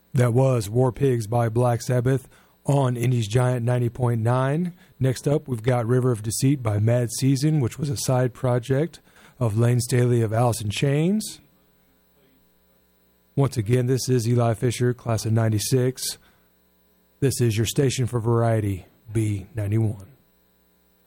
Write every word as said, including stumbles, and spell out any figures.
That was War Pigs by Black Sabbath on Indy's Giant ninety point nine. Next up, we've got River of Deceit by Mad Season, which was a side project of Lane Staley of Alice in Chains. Once again, this is Eli Fisher, class of ninety-six. This is your station for variety, B ninety-one.